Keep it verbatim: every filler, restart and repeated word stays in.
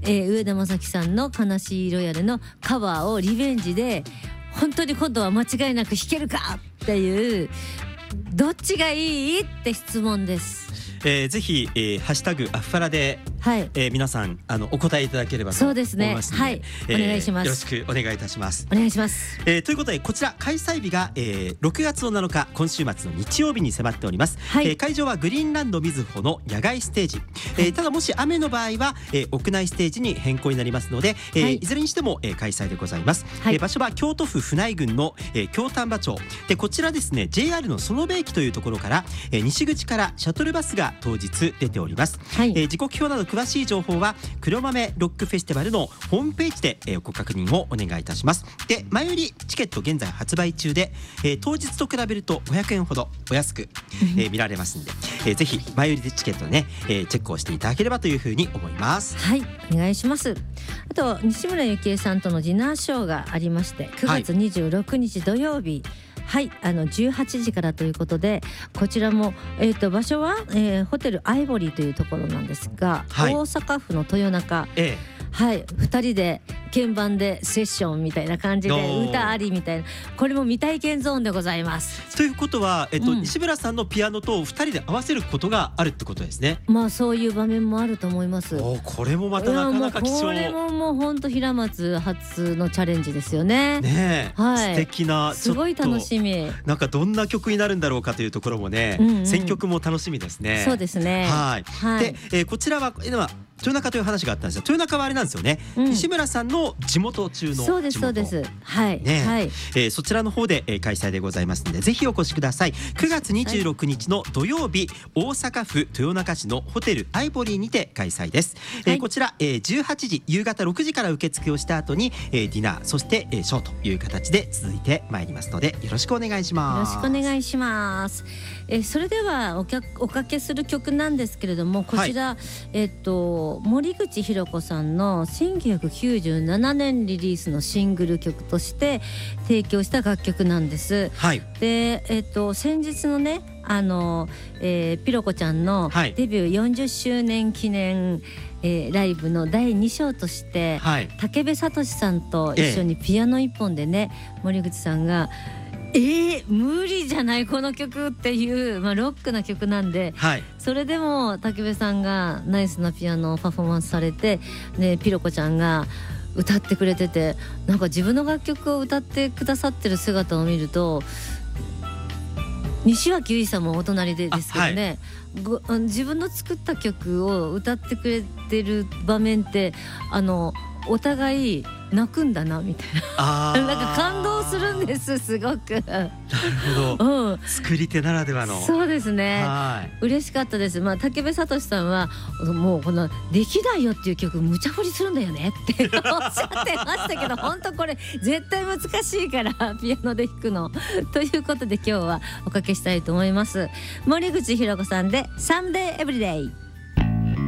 えー、上田正樹さんの悲しいロイヤルのカバーをリベンジで本当に今度は間違いなく弾けるかっていう、どっちがいいって質問です。 えー、ぜひ、えー、ハッシュタグアッファラで、はいえー、皆さんあのお答えいただければと思いますので、そうですね、はい、えー、お願いします。よろしくお願いいたします。 お願いします。 えー、ということでこちら開催日が、えー、ろくがつのなのか今週末の日曜日に迫っております、はいえー、会場はグリーンランドみずほの野外ステージ、えー、ただもし雨の場合は、えー、屋内ステージに変更になりますので、えーはい、いずれにしても、えー、開催でございます、はいえー、場所は京都府府内郡の、えー、京丹波町で、こちらですね ジェイアール の園部駅というところから、えー、西口からシャトルバスが当日出ております、はいえー、時刻表など詳しい情報は黒豆ロックフェスティバルのホームページで、えー、ご確認をお願いいたします。で前売りチケット現在発売中で、えー、当日と比べるとごひゃくえんほどお安く、えー、見られますので、えー、ぜひ前売りでチケットね、えー、チェックをしていただければというふうに思います。 はいお願いします。あと西村由紀恵さんとのディナーショーがありましてくがつにじゅうろくにち土曜日、はい、あのじゅうはちじからということで、こちらも、えー、と場所は、えー、ホテルアイボリーというところなんですが、はい、大阪府の豊中、ええはい、ふたりで鍵盤でセッションみたいな感じで歌ありみたいな、これも未体験ゾーンでございます。 ということは、えっとうん、 西村さんのピアノとふたりで合わせることがあるってことですね。 まあそういう場面もあると思います。 おこれもまたなかなか貴重。 これももう本当平松初のチャレンジですよね。 ねえ、はい、素敵な、 すごい楽しみ。 なんかどんな曲になるんだろうかというところもね、うんうん、選曲も楽しみですね。 そうですね。 はい。はい、で、えー、こちらは今豊中という話があったんですが、豊中はあれなんですよね、うん、西村さんの地元中の地元、 そうですそうです、はいね、 はいえー、そちらの方で、えー、開催でございますのでぜひお越しください。くがつにじゅうろくにちの土曜日、大阪府豊中市のホテルアイボリーにて開催です、はい、えー、こちら、えー、じゅうはちじ夕方ろくじから受付をした後に、えー、ディナーそして、えー、ショーという形で続いてまいりますのでよろしくお願いします。 よろしくお願いします。えー、それでは お, おかけする曲なんですけれども、こちら、はい、えー、と森口博子さんのせんきゅうひゃくきゅうじゅうななねんリリースのシングル曲として提供した楽曲なんです、はい、で、えー、と先日のねあの、えー、ピロコちゃんのデビューよんじゅっしゅうねん記念、えー、ライブのだいに章として、はい、武部聡さんと一緒にピアノ一本でね、ええ、森口さんがえー、無理じゃないこの曲っていう、まあ、ロックな曲なんで、はい、それでも武部さんがナイスなピアノをパフォーマンスされて、ね、ピロコちゃんが歌ってくれてて、なんか自分の楽曲を歌ってくださってる姿を見ると西脇由衣さんもお隣でですけどね、はい、自分の作った曲を歌ってくれてる場面ってあのお互い泣くんだなみたいななんか感動するんです、すごく。なるほど、うん、作り手ならではの。 そうですね、はい、嬉しかったです。まあ、武部聡さんはもうこの「できないよ」っていう曲無茶振りするんだよねっておっしゃってましたけど本当これ絶対難しいからピアノで弾くのということで今日はおかけしたいと思います。森口博子さんで「サムデイエブリデイ」。